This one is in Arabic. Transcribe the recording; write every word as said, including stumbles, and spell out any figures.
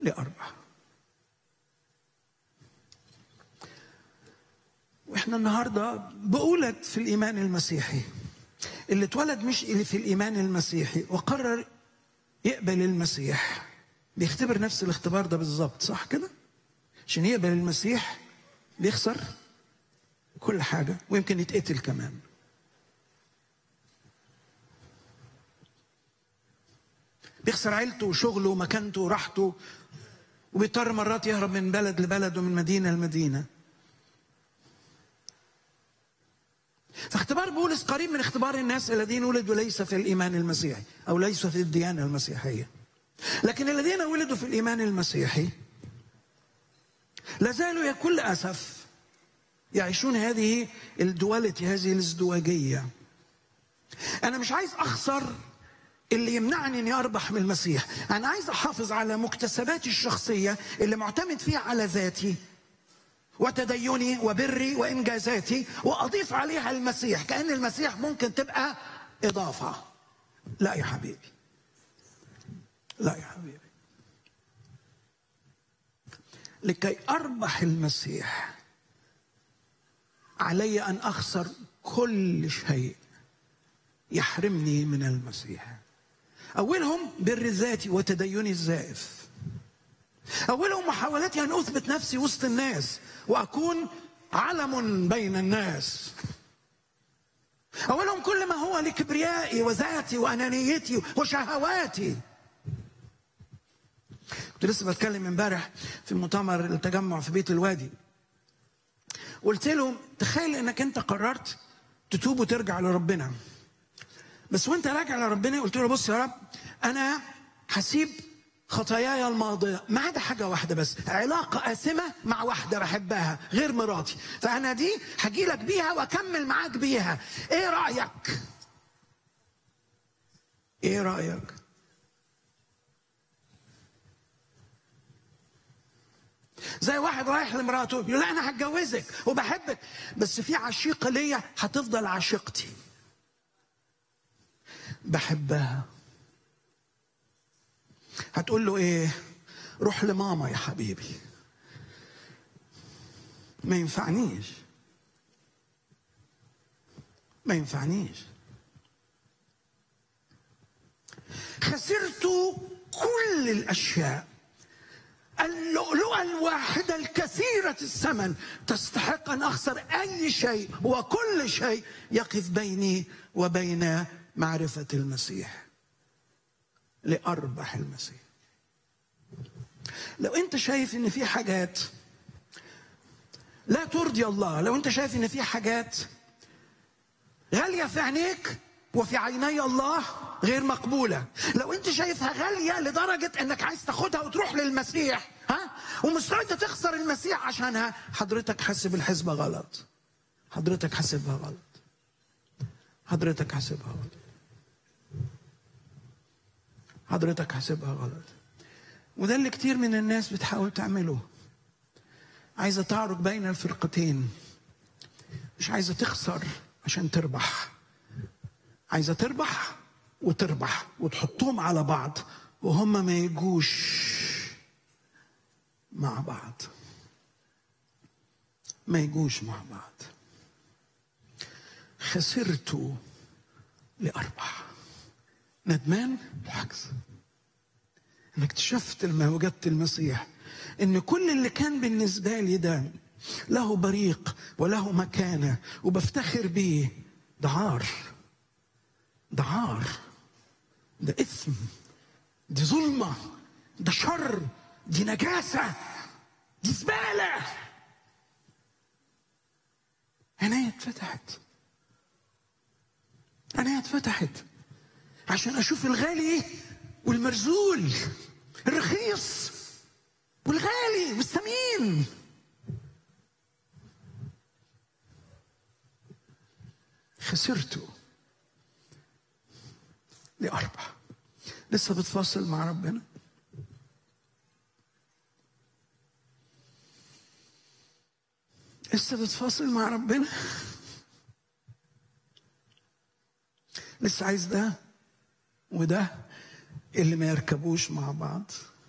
لأربعة. واحنا النهارده بقولك في الإيمان المسيحي، اللي اتولد مش اللي في الإيمان المسيحي وقرر يقبل المسيح بيختبر نفس الاختبار ده بالظبط، صح كده؟ عشان يقبل المسيح بيخسر كل حاجة ويمكن يتقتل كمان. بيخسر عيلته وشغله ومكانته وراحته، وبيضطر مرات يهرب من بلد لبلد ومن مدينة لمدينة. فاختبار بولس قريب من اختبار الناس الذين ولدوا ليس في الإيمان المسيحي أو ليس في الديانة المسيحية، لكن الذين ولدوا في الإيمان المسيحي لازالوا بكل أسف يعيشون هذه الدواليتي، هذه الازدواجية. أنا مش عايز أخسر اللي يمنعني أني أربح من المسيح، أنا عايز أحافظ على مكتسباتي الشخصية اللي معتمد فيها على ذاتي وتديني وبري وإنجازاتي، وأضيف عليها المسيح كأن المسيح ممكن تبقى إضافة. لا يا حبيبي، لا يا حبيبي. لكي أربح المسيح علي أن أخسر كل شيء يحرمني من المسيح. أولهم بر ذاتي وتديني الزائف، أولهم محاولتي أن أثبت نفسي وسط الناس وأكون علم بين الناس، أولهم كل ما هو لكبريائي وذاتي وأنانيتي وشهواتي. كنت لسه بتكلم امبارح في مؤتمر التجمع في بيت الوادي، قلت لهم تخيل انك انت قررت تتوب وترجع لربنا، بس وانت راجع لربنا قلت له بص يا رب انا هسيب خطاياي الماضيه ما عدا حاجه واحده بس، علاقه آثمه مع واحده بحبها غير مراتي، فانا دي هجي لك بيها واكمل معاك بيها، ايه رايك؟ ايه رايك؟ زي واحد رايح لمراته يقول لا انا هتجوزك وبحبك بس في عشيقه ليا هتفضل عشيقتي بحبها. هتقول له ايه؟ روح لماما يا حبيبي. ما ينفعنيش، ما ينفعنيش. خسرت كل الاشياء، اللؤلؤة الواحدة الكثيرة الثمن تستحق أن أخسر أي شيء وكل شيء يقف بيني وبين معرفة المسيح لأربح المسيح. لو أنت شايف أن في حاجات لا ترضي الله، لو أنت شايف أن في حاجات غالية في عينيك وفي عيني الله غير مقبولة، لو انت شايفها غالية لدرجة انك عايز تاخدها وتروح للمسيح ها ومستعد تخسر المسيح عشانها، حضرتك حاسب الحسبة غلط، حضرتك حاسبها غلط، حضرتك حاسبها غلط، حضرتك حاسبها غلط. وده اللي كتير من الناس بتحاول تعمله، عايزة تعرج بين الفرقتين، مش عايزة تخسر عشان تربح، عايزة تربح وتربح وتحطهم على بعض وهم ما يجوش مع بعض، ما يجوش مع بعض. خسرت لأربح. ندمان؟ بالعكس، أنا اكتشفت لما وجدت المسيح إن كل اللي كان بالنسبة لي ده له بريق وله مكانة وبفتخر بيه، ده عار، ده عار، ده إثم، دي ظلمة، ده شر، دي نجاسة، دي زبالة. عينيا اتفتحت، عينيا اتفتحت عشان أشوف الغالي والمرزول، الرخيص والغالي والثمين. خسرته لأربح. لسه بتفاصل مع ربنا؟ لسه بتفاصل مع ربنا؟ لسه عايز ده وده اللي ما يركبوش مع بعض؟